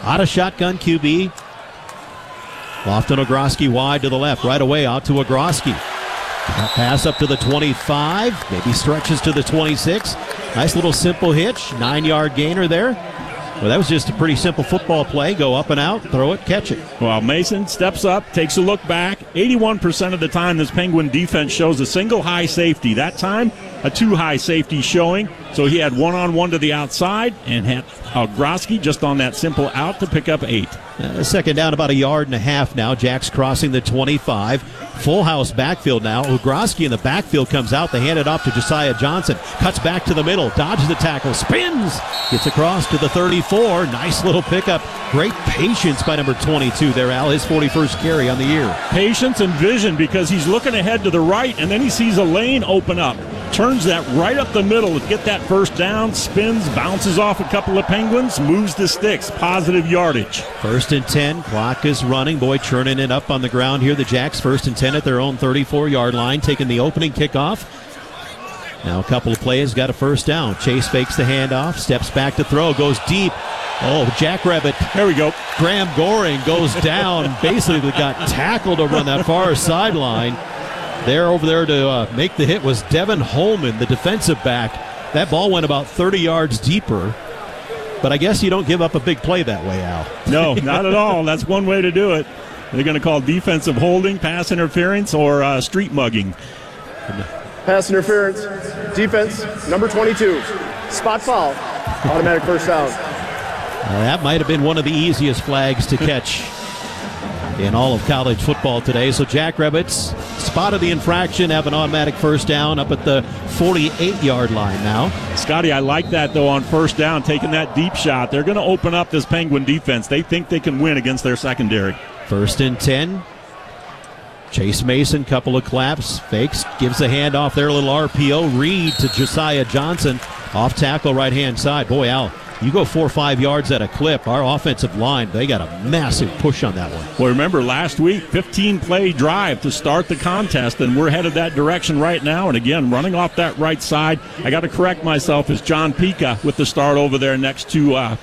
Out of shotgun QB. Lofton Ogroski wide to the left. Right away out to Ogroski. Pass up to the 25. Maybe stretches to the 26. Nice little simple hitch. 9-yard gainer there. Well, that was just a pretty simple football play. Go up and out, throw it, catch it. Well, Mason steps up, takes a look back. 81% of the time this Penguin defense shows a single high safety. That time, a 2 high safety showing. So he had one-on-one to the outside and had Ogroski just on that simple out to pick up 8. Second down, about 1.5 yards now. Jack's crossing the 25. Full house backfield now. Ogroski in the backfield comes out. They hand it off to Josiah Johnson. Cuts back to the middle. Dodges the tackle. Spins. Gets across to the 34. Nice little pickup. Great patience by number 22 there, Al. His 41st carry on the year. Patience and vision because he's looking ahead to the right, and then he sees a lane open up. Turns that right up the middle to get that first down. Spins, bounces off a couple of Penguins, moves the sticks. Positive yardage. 1st and 10. Clock is running. Boy, churning it up on the ground here. The Jacks 1st and 10 at their own 34-yard line, taking the opening kickoff. Now a couple of plays, got a first down. Chase fakes the handoff, steps back to throw, goes deep. Oh, Jackrabbit. There we go. Graham Goring goes down. Basically got tackled over on that far sideline. There over there to make the hit was Devin Holman, the defensive back. That ball went about 30 yards deeper. But I guess you don't give up a big play that way, Al. No, not at all. That's one way to do it. They're going to call defensive holding, pass interference, or street mugging. Pass interference, defense, number 22. Spot foul, automatic first down. That might have been one of the easiest flags to catch in all of college football today. So Jackrabbits spotted the infraction, have an automatic first down up at the 48-yard line now. Scotty, I like that, though, on first down, taking that deep shot. They're going to open up this Penguin defense. They think they can win against their secondary. 1st and 10. Chase Mason, couple of claps, fakes, gives the handoff there, a little RPO. Reed to Josiah Johnson, off tackle right-hand side. Boy, Al, you go 4 or 5 yards at a clip. Our offensive line, they got a massive push on that one. Well, remember last week, 15-play drive to start the contest, and we're headed that direction right now. And again, running off that right side, I got to correct myself, it's John Pica with the start over there next to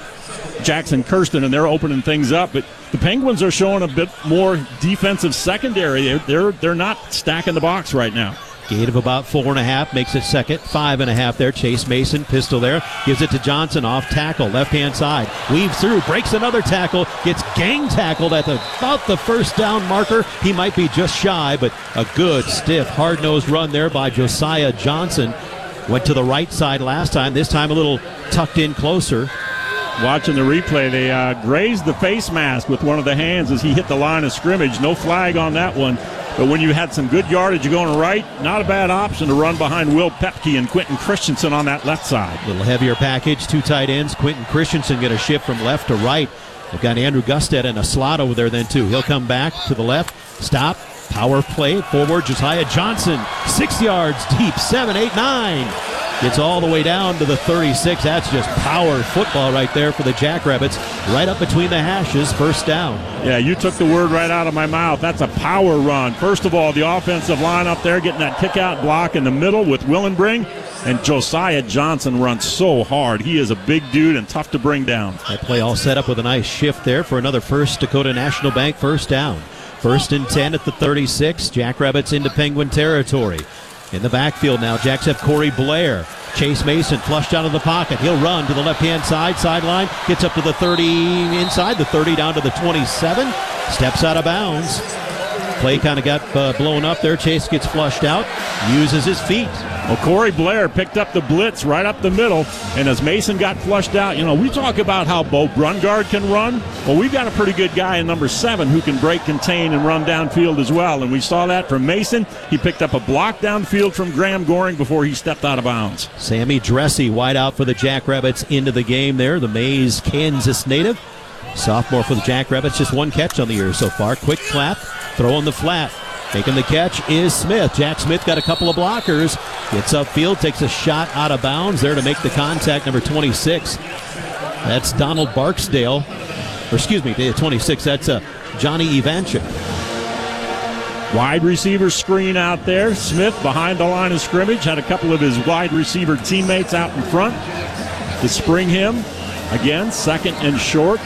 Jackson Kirsten, and they're opening things up. But the Penguins are showing a bit more defensive secondary. They're not stacking the box right now. Gate of about 4.5 makes it second. 5.5 there. Chase Mason, pistol there. Gives it to Johnson, off tackle, left-hand side. Weaves through, breaks another tackle, gets gang tackled at about the first down marker. He might be just shy, but a good, stiff, hard-nosed run there by Josiah Johnson. Went to the right side last time. This time a little tucked in closer. Watching the replay, they grazed the face mask with one of the hands as he hit the line of scrimmage. No flag on that one. But when you had some good yardage going right, not a bad option to run behind Will Pepke and Quentin Christensen on that left side. A little heavier package, 2 tight ends. Quentin Christensen going to shift from left to right. They've got Andrew Gusted and a slot over there then too. He'll come back to the left, stop, power play, forward, Josiah Johnson, 6 yards deep, 7, 8, 9. Gets all the way down to the 36. That's just power football right there for the Jackrabbits. Right up between the hashes, first down. Yeah, you took the word right out of my mouth. That's a power run. First of all, the offensive line up there getting that kick-out block in the middle with Willenbring. And Josiah Johnson runs so hard. He is a big dude and tough to bring down. That play all set up with a nice shift there for another First Dakota National Bank first down. 1st and 10 at the 36. Jackrabbits into Penguin territory. In the backfield now, Jacks have Corey Blair. Chase Mason flushed out of the pocket. He'll run to the left-hand sideline. Gets up to the 30, inside the 30, down to the 27. Steps out of bounds. Play kind of got blown up there. Chase gets flushed out. Uses his feet. Well, Corey Blair picked up the blitz right up the middle, and as Mason got flushed out, we talk about how Bo Brungard can run. Well, we've got a pretty good guy in number 7 who can break, contain, and run downfield as well, and we saw that from Mason. He picked up a block downfield from Graham Goring before he stepped out of bounds. Sammy Dressy, wide out for the Jackrabbits into the game there, the Mays, Kansas native. Sophomore for the Jackrabbits, just 1 catch on the year so far. Quick clap, throw on the flat. Taking the catch is Smith. Jack Smith got a couple of blockers. Gets upfield, takes a shot out of bounds there to make the contact, number 26. That's Donald Barksdale. Or excuse me, 26. That's Johnny Ivanchik. Wide receiver screen out there. Smith behind the line of scrimmage. Had a couple of his wide receiver teammates out in front to spring him. Again, 2nd and short.